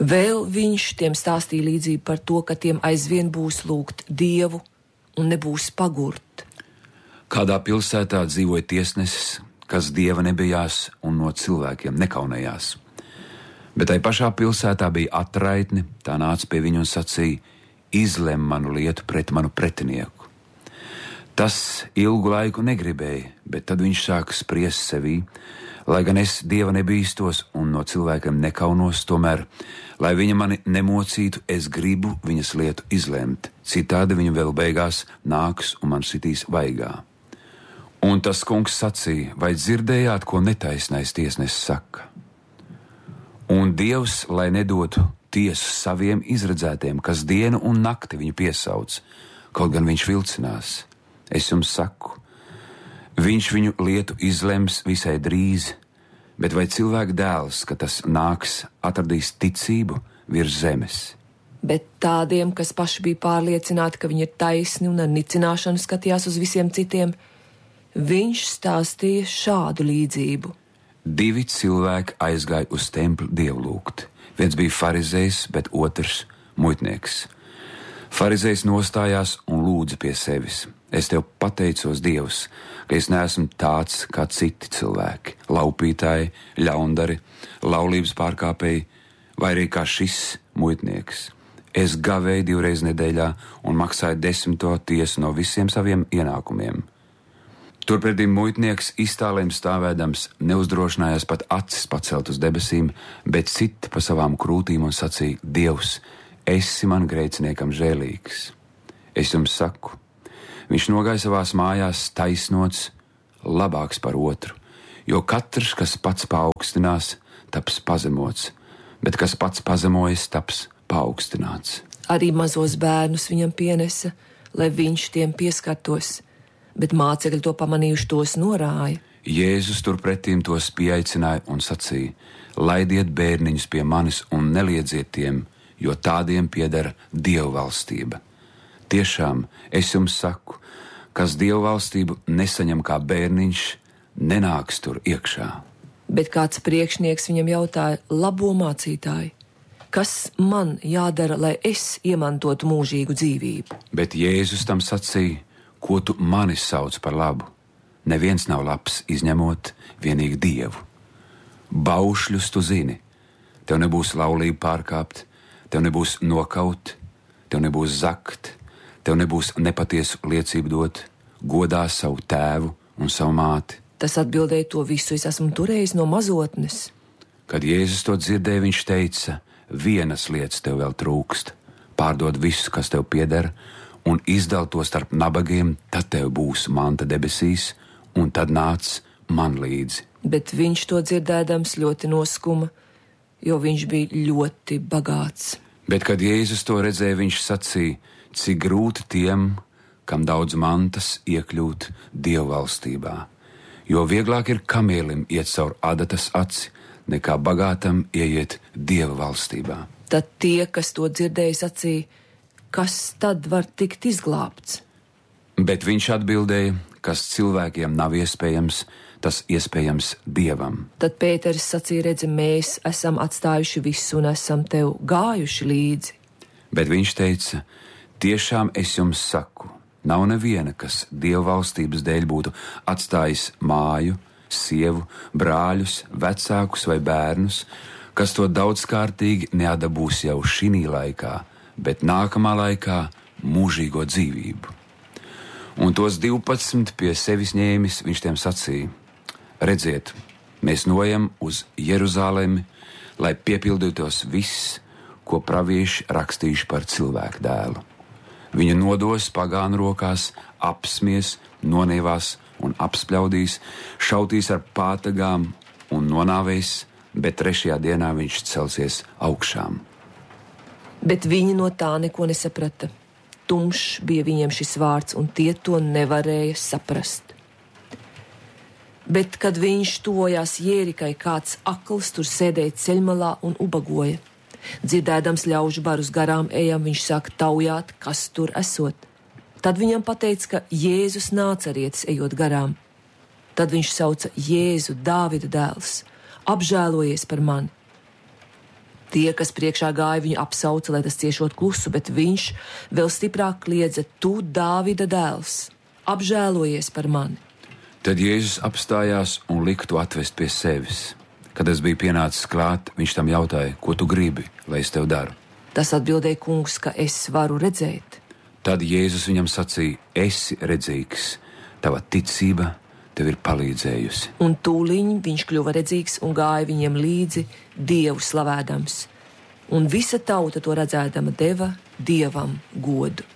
Vēl viņš tiem stāstīja līdzību par to, ka tiem aizvien būs lūgt Dievu un nebūs pagurt. Kādā pilsētā dzīvoja tiesnesis, kas Dieva nebijās un no cilvēkiem nekaunējās. Bet tai pašā pilsētā bija atraitni, tā nāca pie viņu un sacīja: izlem manu lietu pret manu pretinieku. Tas ilgu laiku negribēja, bet tad viņš sāka spriest sevī: lai gan es Dieva nebīstos un no cilvēkiem nekaunos, tomēr, lai viņa mani nemocītu, es gribu viņas lietu izlemt, citādi viņa vēl beigās nāks un man sitīs vaigā. Un tas kungs sacīja: vai dzirdējāt, ko netaisnais tiesnesis saka? Un Dievs, lai nedotu tiesu saviem izredzētiem, kas dienu un nakti viņu piesauc, kaut gan viņš vilcinās. Es jums saku, viņš viņu lietu izlems visai drīz, bet vai cilvēka dēls, ka tas nāks, atradīs ticību virs zemes? Bet tādiem, kas paši bija pārliecināti, ka viņi ir taisni un ar nicināšanu skatījās uz visiem citiem, viņš stāstīja šādu līdzību. 2 cilvēki aizgāja uz templi dievlūgt. Viens bija farizejs, bet otrs muitnieks. Farizejs nostājās un lūdza pie sevis: es tev pateicos, Dievs, ka es neesmu tāds kā citi cilvēki, laupītāji, ļaundari, laulības pārkāpēji, vai arī kā šis muitnieks. Es gavēju 2 reizes nedēļā un maksāju 10. tiesu no visiem saviem ienākumiem. Turpretī muitnieks iztālēm stāvēdams neuzdrošinājās pat acis pacelt uz debesīm, bet cita pa savām krūtīm un sacīja: Dievs, esi man grēciniekam žēlīgs. Es jums saku, viņš nogāja savās mājās taisnots, labāks par otru, jo katrs, kas pats paaugstinās, taps pazemots, bet kas pats pazemojas, taps paaugstināts. Arī mazos bērnus viņam pienesa, lai viņš tiem pieskartos, bet mācekļi to pamanījuši, tos norāja. Jēzus turpretīm tos pieaicināja un sacīja: laidiet bērniņus pie manis un neliedziet tiem, jo tādiem pieder Dieva valstība. Tiešām es jums saku, kas Dieva valstību nesaņem kā bērniņš, nenāks tur iekšā. Bet kāds priekšnieks viņam jautāja: labo mācītāji, kas man jādara, lai es iemantotu mūžīgu dzīvību? Bet Jēzus tam sacīja: ko tu mani sauc par labu? Neviens nav labs, izņemot vienīgi Dievu. Baušļus tu zini. Tev nebūs laulība pārkāpt, tev nebūs nokaut, tev nebūs zakt, tev nebūs nepatiesu liecību dot, godā savu tēvu un savu māti. Tas atbildēja: to visu es esmu turējis no mazotnes. Kad Jēzus to dzirdēja, viņš teica: vienas lietas tev vēl trūkst. Pārdod visu, kas tev pieder, un izdal to starp nabagiem, tad tev būs manta debesīs, un tad nāc man līdzi. Bet viņš to dzirdēdams ļoti noskuma, jo viņš bija ļoti bagāts. Bet, kad Jēzus to redzēja, viņš sacīja: cik grūti tiem, kam daudz mantas, iekļūt Dieva valstībā. Jo vieglāk ir kamielim iet caur adatas aci, nekā bagātam ieiet Dieva valstībā. Tad tie, kas to dzirdēja, sacīja: kas tad var tikt izglābts? Bet viņš atbildēja: kas cilvēkiem nav iespējams, tas iespējams Dievam. Tad Pēteris sacīja: redzi, mēs esam atstājuši visu un esam tev gājuši līdzi. Bet viņš teica: tiešām es jums saku, nav neviena, kas Dieva valstības dēļ būtu atstājis māju, sievu, brāļus, vecākus vai bērnus, kas to daudzkārtīgi neatdabūs jau šinī laikā, bet nākamā laikā mūžīgo dzīvību. Un tos 12 pie sevis ņēmis, viņš tiem sacīja: redziet, mēs nojam uz Jeruzalemi, lai piepildītos viss, ko pravieši rakstījuši par cilvēku dēlu. Viņu nodos pagānu rokās, apsmies, nonievās un apspļaudīs, šautīs ar pātagām un nonāvēs, bet 3. dienā viņš celsies augšām. Bet viņi no tā neko nesaprata. Tumšs bija viņiem šis vārds, un tie to nevarēja saprast. Bet, kad viņš tuvojās Jērikai, kāds akls tur sēdēja ceļmalā un ubagoja. Dzirdēdams ļaužu barus garām ejam, viņš sāka taujāt, kas tur esot. Tad viņam pateica, ka Jēzus Nācarietis ejot garām. Tad viņš sauca: Jēzu, Dāvida dēls, apžēlojies par mani. Tie, kas priekšā gāja, viņu apsauca, lai tas ciešot klusu, bet viņš vēl stiprāk kliedza: Tu, Dāvida dēls, apžēlojies par mani! Tad Jēzus apstājās un lika to atvest pie sevis. Kad es biju pienācis klāt, viņš tam jautāja: Ko tu gribi, lai es tev daru? Tas atbildēja: Kungs, ka es varu redzēt. Tad Jēzus viņam sacīja: Esi redzīgs, tava ticība tev ir palīdzējusi. Un tūliņ viņš kļuva redzīgs un gāja viņiem līdzi, Dievu slavēdams. Un visa tauta to redzēdama deva Dievam godu.